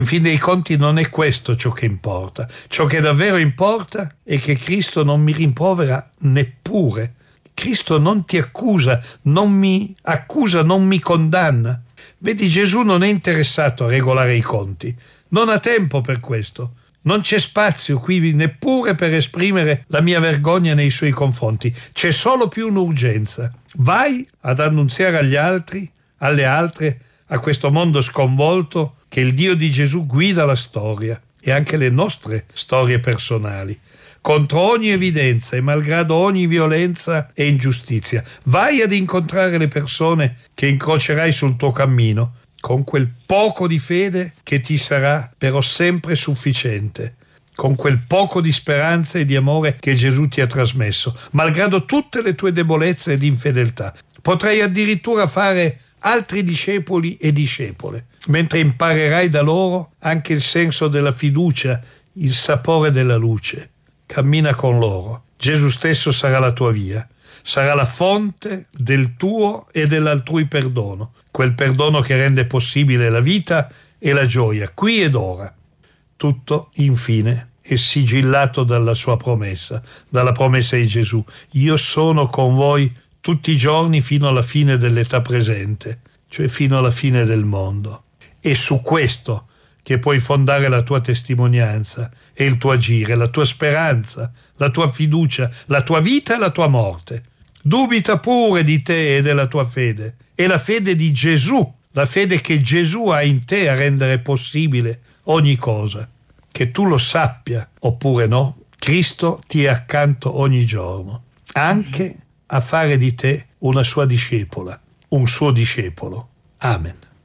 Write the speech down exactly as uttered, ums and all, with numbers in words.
In fin dei conti non è questo ciò che importa. Ciò che davvero importa è che Cristo non mi rimprovera neppure. Cristo non ti accusa, non mi accusa, non mi condanna. Vedi, Gesù non è interessato a regolare i conti. Non ha tempo per questo. Non c'è spazio qui neppure per esprimere la mia vergogna nei suoi confronti. C'è solo più un'urgenza. Vai ad annunziare agli altri, alle altre, a questo mondo sconvolto, che il Dio di Gesù guida la storia e anche le nostre storie personali. Contro ogni evidenza e malgrado ogni violenza e ingiustizia, vai ad incontrare le persone che incrocerai sul tuo cammino, con quel poco di fede che ti sarà però sempre sufficiente, con quel poco di speranza e di amore che Gesù ti ha trasmesso, malgrado tutte le tue debolezze ed infedeltà. Potrai addirittura fare altri discepoli e discepole, mentre imparerai da loro anche il senso della fiducia, il sapore della luce. Cammina con loro. Gesù stesso sarà la tua via, sarà la fonte del tuo e dell'altrui perdono, quel perdono che rende possibile la vita e la gioia, qui ed ora. Tutto, infine, è sigillato dalla sua promessa, dalla promessa di Gesù. Io sono con voi tutti i giorni fino alla fine dell'età presente, cioè fino alla fine del mondo. E su questo che puoi fondare la tua testimonianza e il tuo agire, la tua speranza, la tua fiducia, la tua vita e la tua morte. Dubita pure di te e della tua fede. È la fede di Gesù, la fede che Gesù ha in te a rendere possibile ogni cosa. Che tu lo sappia, oppure no, Cristo ti è accanto ogni giorno, anche a fare di te una sua discepola, un suo discepolo. Amen.